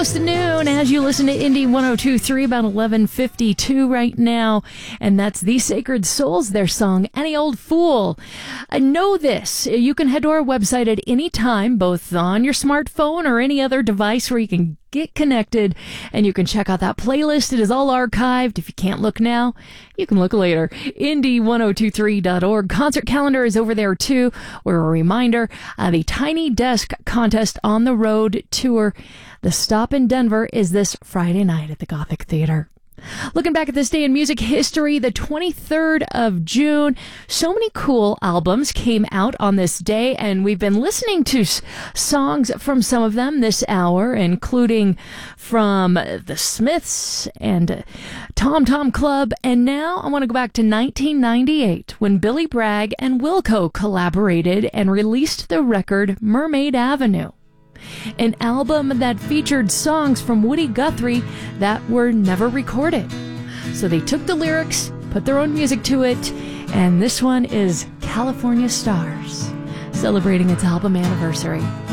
close to noon as you listen to Indie 102.3, about 11:52 right now. And that's The Sacred Souls, their song, Any Old Fool. Know this, you can head to our website at any time, both on your smartphone or any other device where you can get connected, and you can check out that playlist. It is all archived. If you can't look now, you can look later. Indie1023.org. Concert calendar is over there too. Or a reminder, the Tiny Desk Contest on the Road tour. The stop in Denver is this Friday night at the Gothic Theater. Looking back at this day in music history, the 23rd of June, so many cool albums came out on this day, and we've been listening to songs from some of them this hour, including from The Smiths and Tom Tom Club. And now I want to go back to 1998 when Billy Bragg and Wilco collaborated and released the record Mermaid Avenue, an album that featured songs from Woody Guthrie that were never recorded. So they took the lyrics, put their own music to it, and this one is California Stars, celebrating its album anniversary.